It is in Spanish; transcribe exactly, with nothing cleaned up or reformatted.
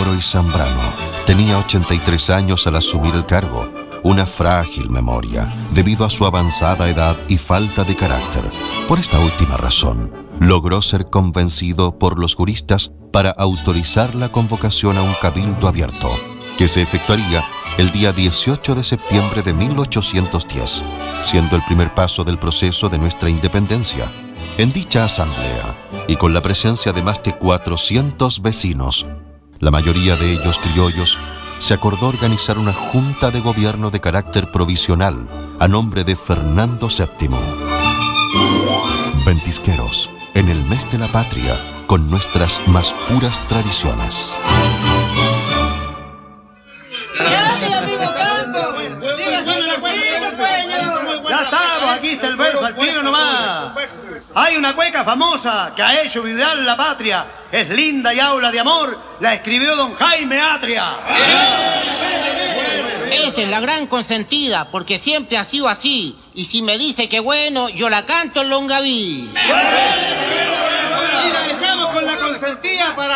Isidoro y Zambrano. Tenía ochenta y tres años al asumir el cargo, una frágil memoria debido a su avanzada edad y falta de carácter. Por esta última razón, logró ser convencido por los juristas para autorizar la convocación a un cabildo abierto, que se efectuaría el día dieciocho de septiembre de mil ochocientos diez, siendo el primer paso del proceso de nuestra independencia. En dicha asamblea, y con la presencia de más de cuatrocientos vecinos, la mayoría de ellos criollos, se acordó organizar una junta de gobierno de carácter provisional a nombre de Fernando séptimo. Ventisqueros, en el mes de la patria, con nuestras más puras tradiciones. ¡Ya, amigo Campo! ¡Dígase un besito, pues! Ya estamos, aquí está el verso al tiro nomás. Hay una cueca famosa que ha hecho vibrar la patria. Es linda y habla de amor. La escribió don Jaime Atria. Esa es la gran consentida, porque siempre ha sido así. Y si me dice que bueno, yo la canto en Longaví. Y la echamos con la consentida para